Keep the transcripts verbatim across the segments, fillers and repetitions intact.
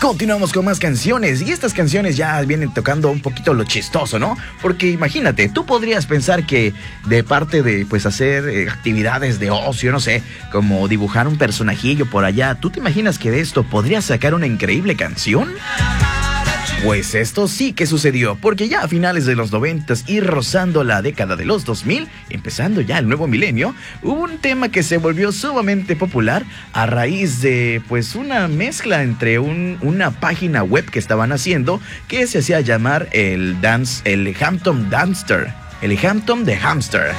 Continuamos con más canciones y estas canciones ya vienen tocando un poquito lo chistoso, ¿no? Porque imagínate, tú podrías pensar que de parte de pues hacer eh, actividades de ocio, no sé, como dibujar un personajillo por allá, ¿tú te imaginas que de esto podrías sacar una increíble canción? Pues esto sí que sucedió, porque ya a finales de los noventas y rozando la década de los dos mil, empezando ya el nuevo milenio, hubo un tema que se volvió sumamente popular a raíz de pues una mezcla entre un, una página web que estaban haciendo que se hacía llamar el dance, el Hampton Dancer, el Hampton de Hamster.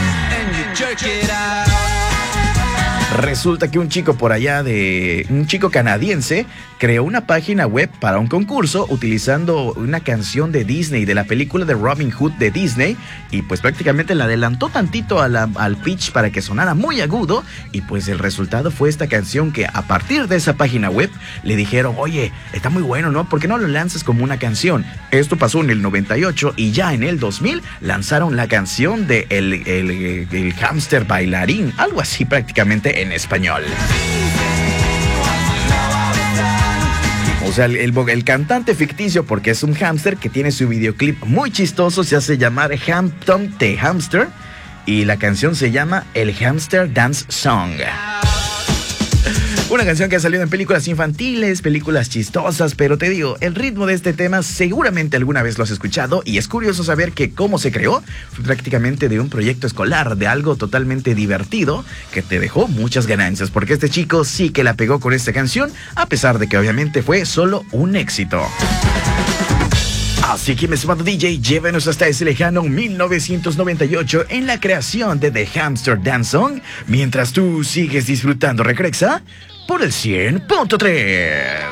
Resulta que un chico por allá de... un chico canadiense creó una página web para un concurso utilizando una canción de Disney, de la película de Robin Hood de Disney, y pues prácticamente la adelantó tantito a la, al pitch para que sonara muy agudo, y pues el resultado fue esta canción que a partir de esa página web le dijeron, oye, está muy bueno, ¿no? ¿Por qué no lo lanzas como una canción? Esto pasó en el noventa y ocho y ya en el dos mil lanzaron la canción de El, el, el, el Hámster Bailarín, algo así prácticamente en español. O sea, el, el, el cantante ficticio, porque es un hámster que tiene su videoclip muy chistoso, se hace llamar Hampton the Hamster, y la canción se llama El Hamster Dance Song. Una canción que ha salido en películas infantiles, películas chistosas, pero te digo, el ritmo de este tema seguramente alguna vez lo has escuchado, y es curioso saber que cómo se creó fue prácticamente de un proyecto escolar, de algo totalmente divertido que te dejó muchas ganancias, porque este chico sí que la pegó con esta canción, a pesar de que obviamente fue solo un éxito. Así que, mi estimado D J, llévenos hasta ese lejano mil novecientos noventa y ocho en la creación de The Hamster Dance Song, mientras tú sigues disfrutando Recrexa por el cien punto tres.